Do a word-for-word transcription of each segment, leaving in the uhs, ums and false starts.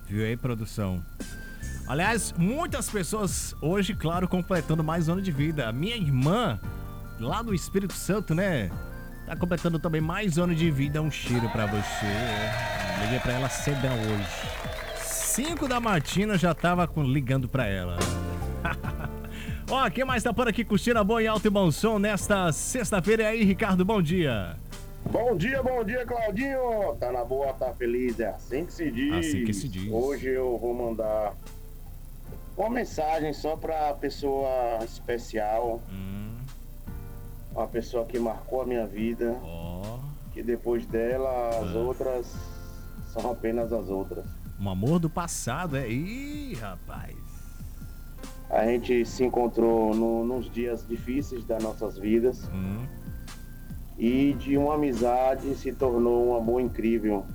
Viu aí, produção? Aliás, muitas pessoas hoje, claro, completando mais um ano de vida. A minha irmã, lá do Espírito Santo, né? Tá completando também mais um ano de vida. Um cheiro pra você. Liguei pra ela cedão hoje. Cinco da matina já tava com, ligando pra ela. Ó, quem mais tá por aqui curtindo a boa e alto e bom som nesta sexta-feira? E aí, Ricardo, bom dia. Bom dia, bom dia, Claudinho. Tá na boa, tá feliz, é assim que se diz. Assim que se diz. Hoje eu vou mandar uma mensagem só pra pessoa especial. Hum. Uma pessoa que marcou a minha vida. Ó. Que depois dela, as Ah. outras são apenas as outras. Um amor do passado, é? Ih, rapaz. A gente se encontrou no, nos dias difíceis das nossas vidas. Hum. E de uma amizade se tornou um amor incrível.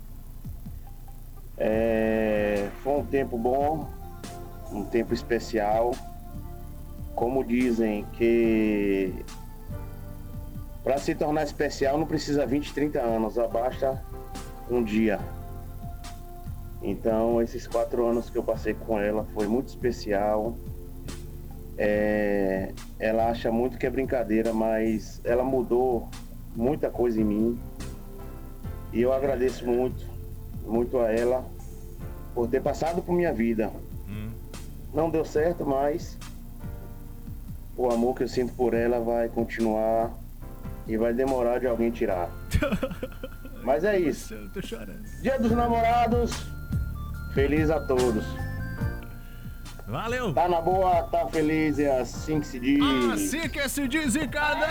É, foi um tempo bom, um tempo especial. Como dizem que para se tornar especial não precisa vinte, trinta anos, basta um dia. Então esses quatro anos que eu passei com ela foi muito especial. É, ela acha muito que é brincadeira, mas ela mudou muita coisa em mim. E eu agradeço muito, muito a ela por ter passado por minha vida. Hum. Não deu certo, mas o amor que eu sinto por ela vai continuar e vai demorar de alguém tirar. Mas é isso. Eu tô chorando. Dia dos Namorados, feliz a todos. Valeu. Tá na boa, tá feliz, é assim que se diz. Assim que se diz, Ricardão!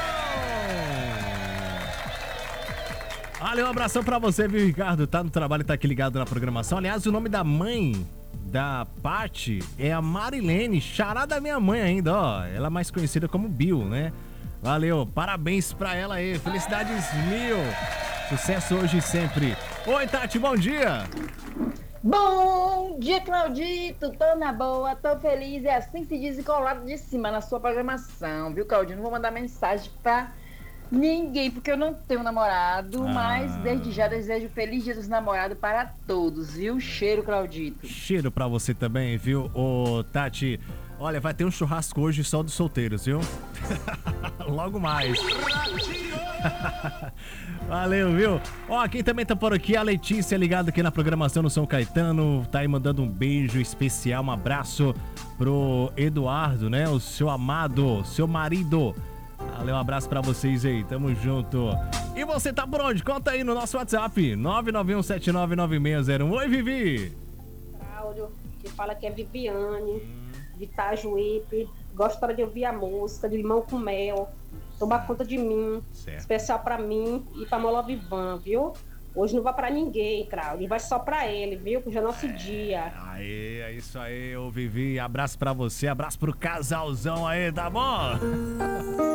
Valeu, um abração pra você, viu, Ricardo? Tá no trabalho, tá aqui ligado na programação. Aliás, o nome da mãe da Paty é a Marilene, xará da minha mãe ainda, ó. Ela é mais conhecida como Bill, né? Valeu, parabéns pra ela aí. Felicidades mil. Sucesso hoje e sempre. Oi, Tati, bom dia. Bom dia, Claudito, tô na boa, tô feliz, é assim que se diz, colado de cima na sua programação, viu, Claudinho? Não vou mandar mensagem pra ninguém, porque eu não tenho namorado, Ah. mas desde já desejo feliz dia dos namorados para todos, viu? Cheiro, Claudito. Cheiro pra você também, viu, ô Tati? Olha, vai ter um churrasco hoje só dos solteiros, viu? Logo mais. Valeu, viu? Ó, quem também tá por aqui, a Letícia, ligada aqui na programação no São Caetano, tá aí mandando um beijo especial, um abraço pro Eduardo, né? O seu amado, seu marido. Valeu, um abraço pra vocês aí, tamo junto. E você tá por onde? Conta aí no nosso WhatsApp, nove nove um sete nove nove seis zero um. Oi, Vivi! Cláudio, que fala que é Viviane, de Itajuípe, gosta de ouvir a música de Limão com Mel, toma conta de mim, Certo. especial pra mim e pra Molovivan, viu? Hoje não vai pra ninguém, Cláudio, vai só pra ele, viu? Que hoje é nosso dia. Aí, é isso aí, ô Vivi. Abraço pra você, abraço pro casalzão aí, tá bom?